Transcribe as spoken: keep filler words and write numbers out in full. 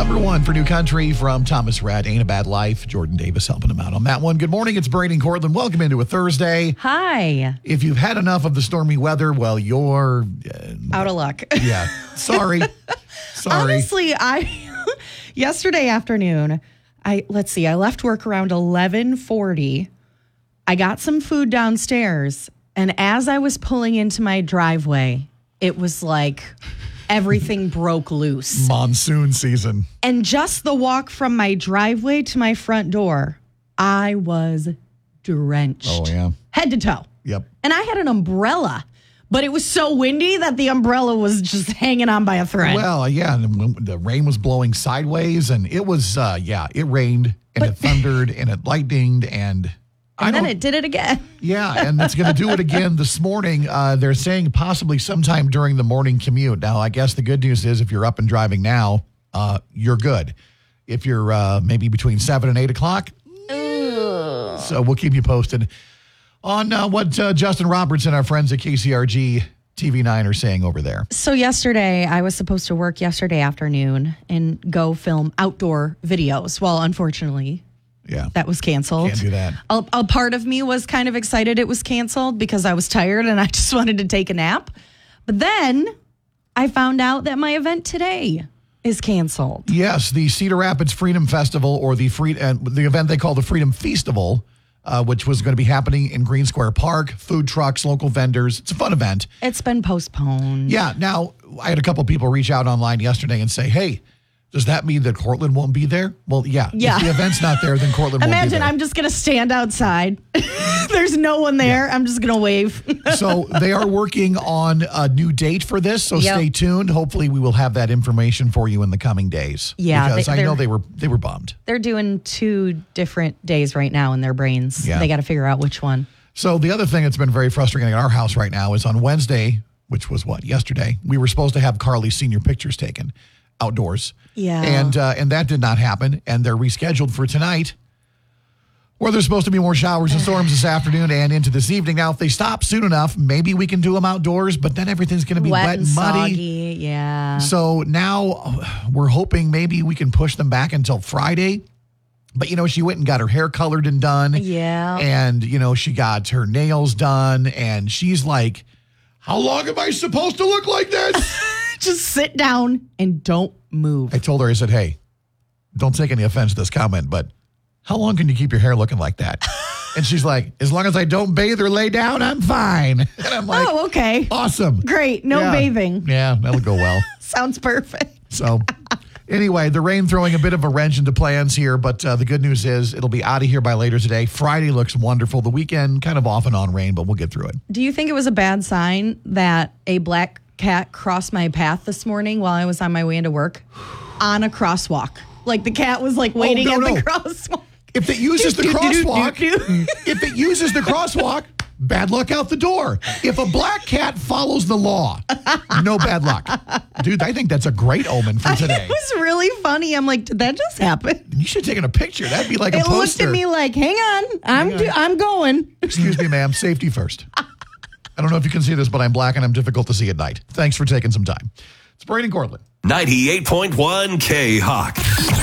Number one for New Country from Thomas Rhett, Ain't a Bad Life. Jordan Davis helping him out on that one. Good morning. It's Brady and Cortland. Welcome into a Thursday. Hi. If you've had enough of the stormy weather, well, you're... Uh, Out of luck. Yeah. Sorry. Sorry. Honestly, I... yesterday afternoon, I let's see, I left work around eleven forty. I got some food downstairs, and as I was pulling into my driveway, it was like... everything broke loose. Monsoon season. And just the walk from my driveway to my front door, I was drenched. Oh, yeah. Head to toe. Yep. And I had an umbrella, but it was so windy that the umbrella was just hanging on by a thread. Well, yeah, and the rain was blowing sideways, and it was, uh, yeah, it rained, and But- it thundered, and it lightninged, and... I and then don't- it did it again. Yeah, and it's going to do it again this morning. Uh, they're saying possibly sometime during the morning commute. Now, I guess the good news is if you're up and driving now, uh, you're good. If you're uh, maybe between seven and eight o'clock, Ugh. so we'll keep you posted on uh, what uh, Justin Roberts and our friends at K C R G T V nine are saying over there. So yesterday, I was supposed to work yesterday afternoon and go film outdoor videos. Well, unfortunately, Yeah, that was canceled. can't do that. A, a part of me was kind of excited it was canceled because I was tired and I just wanted to take a nap. But then I found out that my event today is canceled. Yes, the Cedar Rapids Freedom Festival, or the free uh, the event they call the Freedom Feastival, uh, which was going to be happening in Green Square Park. Food trucks, local vendors. It's a fun event. It's been postponed. Yeah. Now, I had a couple people reach out online yesterday and say, hey, does that mean that Cortland won't be there? Well, yeah. Yeah. If the event's not there, then Cortland won't be Imagine there. I'm just going to stand outside. There's no one there. I'm just going to wave. So they are working on a new date for this, so Yep. stay tuned. Hopefully we will have that information for you in the coming days. Yeah, Because they- I know they're- they were they were bummed. They're doing two different days right now in their brains. Yeah. They got to figure out which one. So the other thing that's been very frustrating at our house right now is on Wednesday, which was what, yesterday, we were supposed to have Carly's senior pictures taken outdoors. Yeah. And uh, and that did not happen, and they're rescheduled for tonight, where there's supposed to be more showers and storms this afternoon and into this evening. Now, if they stop soon enough, maybe we can do them outdoors, but then everything's going to be wet, Wet and and muddy. soggy. Yeah. So now uh, we're hoping maybe we can push them back until Friday. But, you know, she went and got her hair colored and done. Yeah. And, you know, she got her nails done. And she's like, how long am I supposed to look like this? Just sit down and don't move. I told her, I said, hey, don't take any offense to this comment, but how long can you keep your hair looking like that? And she's like, as long as I don't bathe or lay down, I'm fine. And I'm like, Oh, okay. awesome. Great. No Yeah. bathing. Yeah, that'll go well. Sounds perfect. So anyway, the rain throwing a bit of a wrench into plans here, but uh, the good news is it'll be out of here by later today. Friday looks wonderful. The weekend, kind of off and on rain, but we'll get through it. Do you think it was a bad sign that a black cat crossed my path this morning while I was on my way into work on a crosswalk? Like the cat was like waiting no, at no. the crosswalk. If it uses the Do, do, do, do, crosswalk, do, do. if it uses the crosswalk, bad luck out the door. If a black cat follows the law, no bad luck. Dude, I think that's a great omen for today. It was really funny. I'm like, did that just happen? You should take a picture. That'd be like a It looked poster. at me like, hang on, I'm on. do- I'm going. Excuse me, ma'am. Safety first. I don't know if you can see this, but I'm black and I'm difficult to see at night. Thanks for taking some time. It's Brady and Cortland. ninety-eight point one K-Hawk.